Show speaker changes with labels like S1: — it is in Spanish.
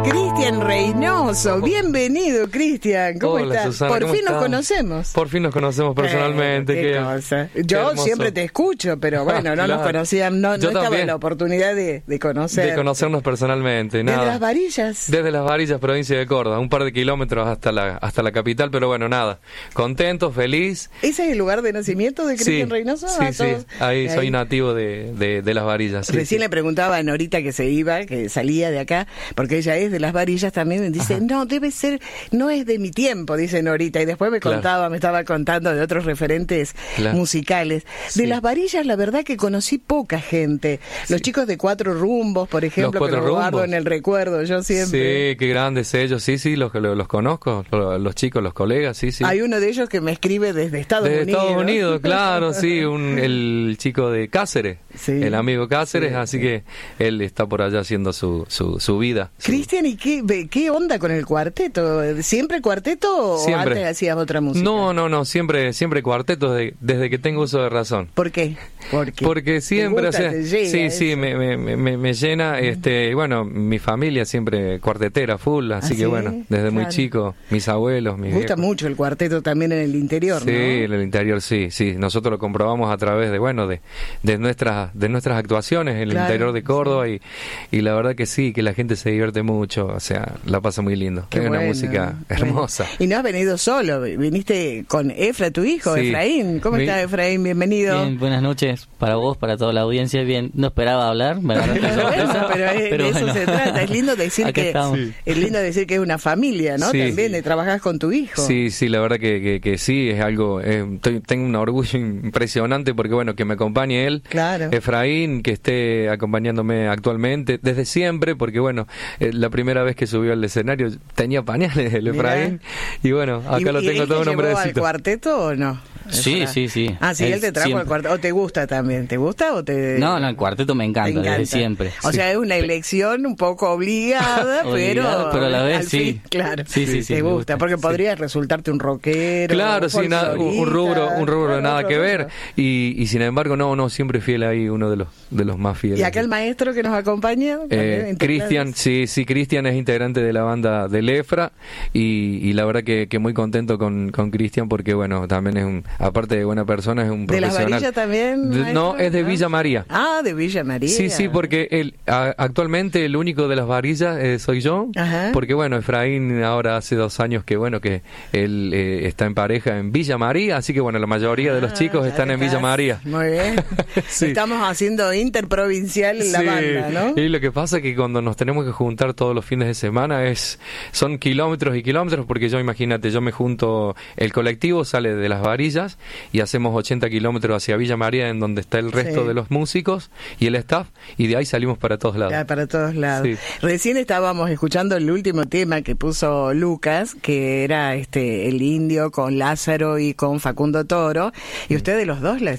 S1: Cristian Reynoso, bienvenido, Cristian. ¿Cómo
S2: Hola,
S1: estás?
S2: Susana,
S1: Por
S2: ¿cómo
S1: fin
S2: estás?
S1: nos conocemos.
S2: Por fin nos conocemos personalmente.
S1: Qué cosa. Yo siempre te escucho, pero bueno, no
S2: Claro.
S1: nos conocíamos, no estaba
S2: también.
S1: la oportunidad de conocer.
S2: De conocernos personalmente,
S1: Desde
S2: nada.
S1: Las Varillas.
S2: Desde Las Varillas, provincia de Córdoba, un par de kilómetros hasta la capital, pero bueno, nada. Contento, feliz.
S1: ¿Ese es el lugar de nacimiento de Cristian Reynoso?
S2: Sí. Ahí soy nativo de Las Varillas.
S1: Recién le preguntaba a Norita que se iba, que salía de acá, porque ella es de Las Varillas también, y dice, no, debe ser, no es de mi tiempo, dice Norita, y después me estaba contando de otros referentes musicales. De Las Varillas, la verdad que conocí poca gente. Los chicos de Cuatro Rumbos, por ejemplo, que los guardo en el recuerdo, yo siempre.
S2: Sí, qué grandes ellos, sí, los conozco, los chicos, los colegas, sí.
S1: Hay uno de ellos que me escribe desde Estados Unidos.
S2: Desde Estados Unidos, claro, sí, el chico de Cáceres, el amigo Cáceres, así que él está por allá haciendo su vida.
S1: Cristian, ¿y qué onda con el cuarteto? ¿Siempre cuarteto o antes hacías otra música?
S2: No, siempre cuarteto desde que tengo uso de razón.
S1: ¿Por qué?
S2: Porque siempre,
S1: gusta,
S2: me llena, bueno, mi familia siempre cuartetera, full, así que bueno, desde muy chico, mis abuelos, mis
S1: gusta
S2: viejos.
S1: Mucho el cuarteto también en el interior,
S2: ¿no? Sí, en el interior sí, nosotros lo comprobamos a través de nuestras actuaciones en el interior de Córdoba y la verdad que sí, que la gente se divierte mucho, o sea, la pasa muy lindo. Es una música hermosa.
S1: Y no has venido solo, viniste con Efra, tu hijo, Efraín. ¿Cómo estás, Efraín? Bienvenido.
S3: Bien, buenas noches para vos, para toda la audiencia. Bien, no esperaba hablar, me agarraste de sorpresa,
S1: pero de eso se trata. Es lindo decir es lindo decir que es una familia, ¿no?
S2: Sí.
S1: También de trabajar con tu hijo.
S2: Sí, la verdad que sí, es algo, tengo un orgullo impresionante porque bueno, que me acompañe él, Efraín, que esté acompañándome actualmente, desde siempre, porque bueno, la primera vez que subió al escenario tenía pañales el Efraín, y bueno, acá lo tengo todo un hombrecito.
S1: ¿Al cuarteto o no?
S3: Sí.
S1: Ah, sí, él te trajo al cuarteto. ¿O te gusta también? ¿Te gusta o te...?
S3: No, el cuarteto me encanta, desde siempre.
S1: O sea, es una elección un poco obligada, pero
S3: a la vez sí.
S1: Claro,
S3: sí,
S1: te gusta, porque podría resultarte un rockero.
S2: Claro, sí, un rubro nada que ver. Y sin embargo, no, siempre fiel ahí, uno de los más fieles.
S1: ¿Y acá el maestro que nos acompaña?
S2: Cristian, sí, Cristian es integrante de la banda del Efra y la verdad que muy contento con Cristian porque bueno, también es aparte de buena persona, es un profesional.
S1: ¿De Las Varillas también?
S2: No, es de Villa María.
S1: Ah, de Villa María.
S2: Sí, porque actualmente el único de Las Varillas soy yo, porque bueno, Efraín ahora hace 2 años que bueno, que él está en pareja en Villa María, así que bueno, la mayoría de los chicos están en Villa María.
S1: Muy bien. Estamos haciendo interprovincial en la banda, ¿no?
S2: Y lo que pasa es que cuando nos tenemos que juntar todos los fines de semana son kilómetros y kilómetros, porque imagínate, yo me junto, el colectivo sale de Las Varillas y hacemos 80 kilómetros hacia Villa María, en donde está el resto de los músicos y el staff, y de ahí salimos para todos lados.
S1: Para todos lados. Recién estábamos escuchando el último tema que puso Lucas, que era el Indio con Lázaro y con Facundo Toro, y ustedes los dos